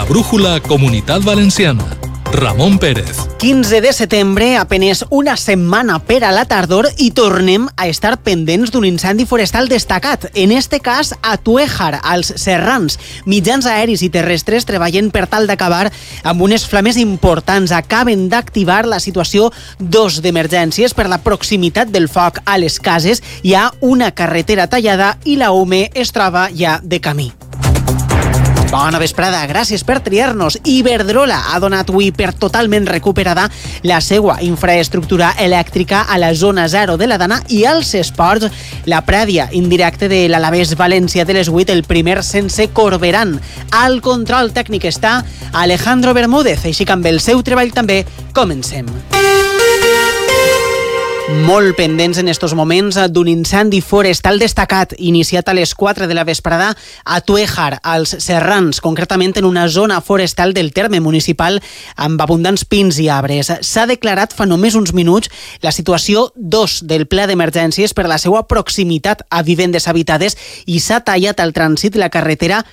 La brújula Comunitat Valenciana. Ramon Pérez. 15 de setembre, apenas una setmana per a la tardor i tornem a estar pendents d'un incendi forestal destacat. En este cas, a Tuéjar, als Serrans. Mitjans aeris i terrestres treballen per tal d'acabar amb unes flames importants. Acaben d'activar la situació 2 d'emergències per la proximitat del foc a les cases. Hi ha una carretera tallada i la UME es troba ja de camí. Bona vesprada, gràcies per triar-nos. Iberdrola ha donat avui per totalment recuperada la seva infraestructura elèctrica a la zona 0 de la Dana i als esports, la prèvia indirecta de l'Alavés València de les 8, el primer sense Corberan. Al control tècnic està Alejandro Bermúdez, així que amb el seu treball també comencem. Molt pendents en estos moments d'un incendi forestal destacat iniciat a les 4 de la vesprada a Tuéjar, als Serrans, concretament en una zona forestal del terme municipal amb abundants pins i arbres. S'ha declarat fa només uns minuts la situació 2 del pla d'emergències per la seva proximitat a vivendes habitades i s'ha tallat al trànsit la carretera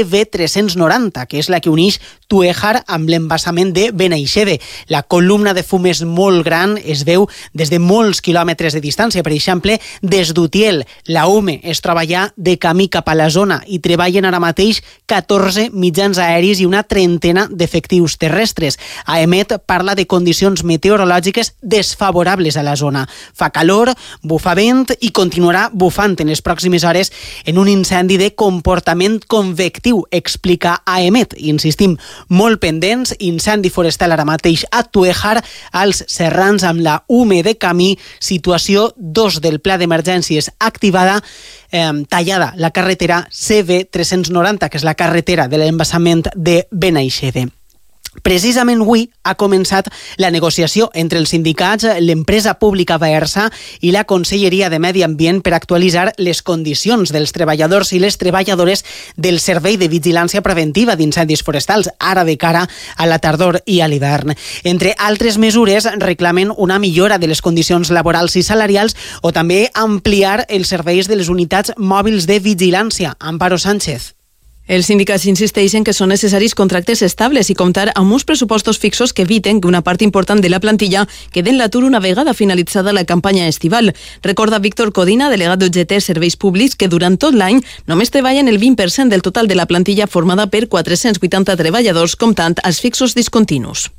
CB390, que és la que uneix Tuéjar amb l'embassament de Benaixeve. La columna de fum és molt gran, es veu des de molts quilòmetres de distància. Per exemple, des d'Utiel, la UME es troba ja de camí cap a la zona i treballen ara mateix 14 mitjans aeris i una trentena d'efectius terrestres. AEMET parla de condicions meteorològiques desfavorables a la zona. Fa calor, bufa vent i continuarà bufant en les pròximes hores en un incendi de comportament convectiu, explica AEMET. Insistim, molt pendents, incendi forestal ara mateix a Tuéjar, als Serrans amb la UME de camí, situació 2 del pla d'emergències activada, tallada la carretera CB390, que és la carretera de l'embassament de Benaixeve. Precisament avui ha començat la negociació entre els sindicats, l'empresa pública Baersa i la Conselleria de Medi Ambient per actualitzar les condicions dels treballadors i les treballadores del Servei de Vigilància Preventiva d'Incendis Forestals, ara de cara a la tardor i a l'hivern. Entre altres mesures, reclamen una millora de les condicions laborals i salarials o també ampliar els serveis de les unitats mòbils de vigilància. Amparo Sánchez. Els sindicats insisteixen que són necessaris contractes estables i comptar amb uns pressupostos fixos que eviten que una part important de la plantilla quede en l'atur una vegada finalitzada la campanya estival. Recorda Víctor Codina, delegat d'UGT Serveis Públics, que durant tot l'any només treballen el 20% del total de la plantilla formada per 480 treballadors, comptant els fixos discontinus.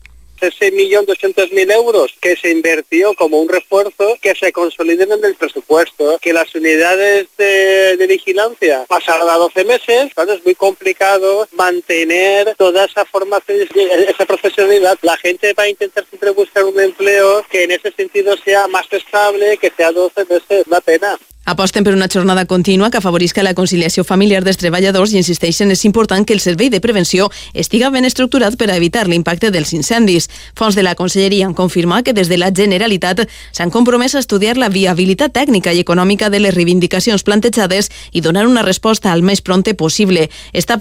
6.200.000 euros que se invirtió como un refuerzo, que se consoliden en el presupuesto, que las unidades de vigilancia pasaron a 12 meses, claro, es muy complicado mantener toda esa formación, esa profesionalidad. La gente va a intentar siempre buscar un empleo que en ese sentido sea más estable, que sea 12 meses, una pena. Aposten per una jornada contínua que afavorisca la conciliació familiar dels treballadors i insisteixen és important que el servei de prevenció estiga ben estructurat per a evitar l'impacte dels incendis. Fonts de la Conselleria han confirmat que des de la Generalitat s'han compromès a estudiar la viabilitat tècnica i econòmica de les reivindicacions plantejades i donar una resposta al més prompte possible. Està